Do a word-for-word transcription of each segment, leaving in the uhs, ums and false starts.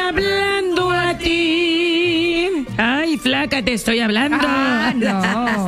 hablando a ti. Ay, flaca, te estoy hablando. Ah, no.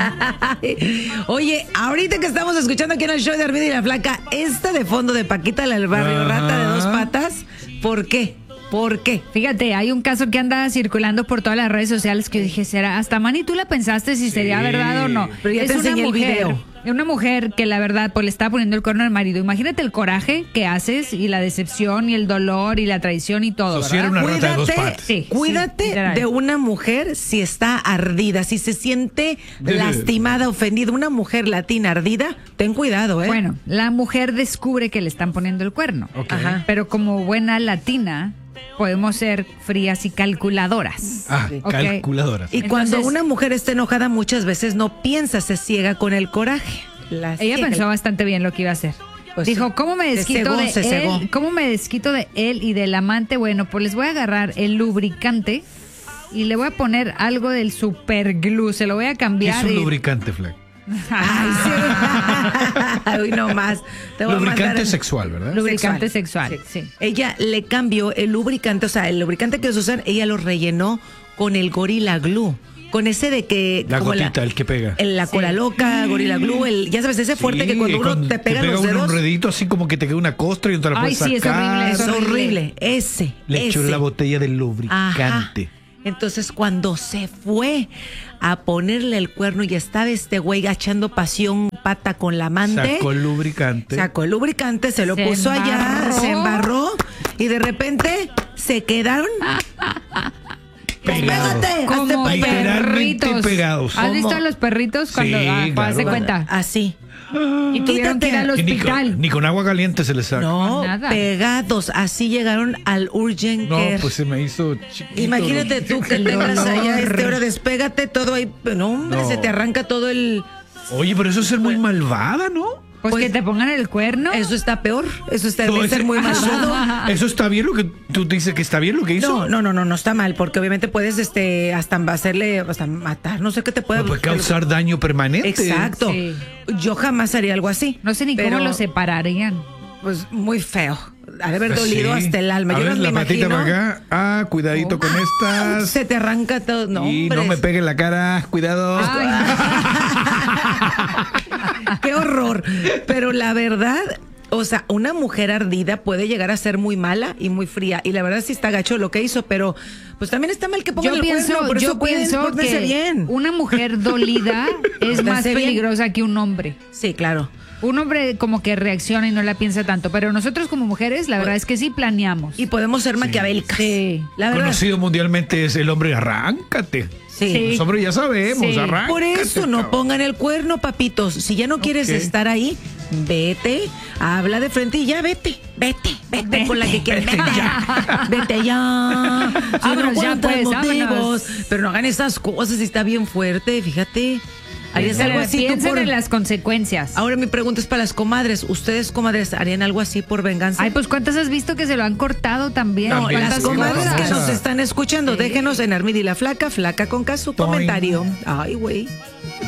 Oye, ahorita que estamos escuchando aquí en el show de Armida y la Flaca, esta de fondo de Paquita la del barrio, Ajá. rata de dos patas, ¿por qué? ¿Por qué? Fíjate, hay un caso que anda circulando por todas las redes sociales que yo dije, será, hasta Manny, tú la pensaste si sería verdad o no. Pero ya te enseñé el video. Una mujer que la verdad pues le está poniendo el cuerno al marido. Imagínate el coraje que haces y la decepción y el dolor y la traición y todo. So, si era ¿verdad? una rata de dos Cuídate, patas. Sí, cuídate sí, literal. de una mujer si está ardida, si se siente lastimada, ofendida. Una mujer latina ardida, ten cuidado, ¿eh? Bueno, la mujer descubre que le están poniendo el cuerno. Ok. Ajá. Pero como buena latina, podemos ser frías y calculadoras. Ah, Ok. calculadoras. Y cuando Entonces- una mujer está enojada, muchas veces no piensa, se ciega con el coraje. La Ella ciega. pensó bastante bien lo que iba a hacer. Pues Dijo, sí. ¿cómo me Se desquito cegó, de se cegó. él? ¿Cómo me desquito de él y del amante? Bueno, pues les voy a agarrar el lubricante y le voy a poner algo del super glue. Se lo voy a ¿Qué cambiar. es un y- lubricante, Flack? Ay, sí. Uy, no más. Te voy a Lubricante mandar- sexual, ¿verdad? Lubricante sexual, sí. Ella le cambió el lubricante, o sea, el lubricante que vas a usar, ella lo rellenó con el Gorilla Glue. Con ese de que... La como gotita, el que pega. el- la cola loca, Gorilla Glue, el, ya sabes, ese fuerte Sí, que cuando uno con- te pega los un dedos... enredito así como que te queda una costra y no te la Ay, puedes sí, es sacar. horrible, Es es horrible. horrible, ese, Le echó ese. la botella del Ajá. lubricante. Entonces, cuando se fue a ponerle el cuerno y estaba este güey echando pasión pata con la amante... Sacó el lubricante. Sacó el lubricante, se lo Se puso allá, embarró. se embarró y de repente se quedaron Pegados. Pégate, Como hazte pa' allá. Literalmente perritos. pegados. ¿Has ¿Cómo? visto a los perritos cuando Sí, ah, claro. hace cuenta? Así. Y tuvieron que ir al Y ni, hospital. con, ni con agua caliente se le saca. No, nada. pegados. Así llegaron al urgent No, care. pues se me hizo chiquito. Imagínate tú que El tengas dolor. allá a esta hora, despégate todo ahí. No, hombre, No. se te arranca todo el... Oye, pero eso es ser muy malvada, ¿no? Pues, Pues- que te pongan el cuerno. Eso está peor. Eso está No, debe ese- ser muy eso- malvado. Eso está bien lo que tú dices que está bien lo que hizo. No, no, no, no, no está mal, porque obviamente puedes este hasta hacerle, hasta matar, no sé qué te puede... No puede causar daño permanente. Exacto. Sí. Yo jamás haría algo así. No sé ni pero, cómo lo separarían. Pues muy feo. Ha de haber Pues dolido sí. hasta el alma. A Yo ver, no me la patita imagino. para acá. Ah, cuidadito con estas. Se te arranca todo. No, y hombre. no me pegue en la cara. Cuidado. Qué horror. Pero la verdad, o sea, una mujer ardida puede llegar a ser muy mala y muy fría. Y la verdad sí está gacho lo que hizo, pero pues también está mal que pongan Yo el pienso, cuerno. Por yo eso cuiden, pienso pórtense que bien. una mujer dolida es más Pórtense bien. peligrosa que un hombre. Sí, claro. Un hombre como que reacciona y no la piensa tanto, pero nosotros como mujeres, la verdad es que sí planeamos. Y podemos ser maquiavélicas. Sí. La verdad. Conocido mundialmente es el hombre arráncate. Sí. Sí. Los hombres ya sabemos, Sí. arráncate. Por eso no cabrón. pongan el cuerno, papitos. Si ya no quieres Ok. estar ahí, vete, habla de frente y ya vete. Vete, vete con la que quieres. Vete ya. Vete ya. Si Vámonos no ya, encuentras pues, motivos. vámonos. Pero no hagan esas cosas y está bien fuerte, fíjate. Harías algo así tú Piensen por... en las consecuencias. Ahora mi pregunta es para las comadres. ¿Ustedes, comadres, harían algo así por venganza? Ay, pues ¿cuántas has visto que se lo han cortado también? no, También, las ¿Cuántas sí, comadres la que famosa. nos están escuchando, déjenos en Armida y la Flaca, Flaca con K, su Toing. comentario. Ay, güey.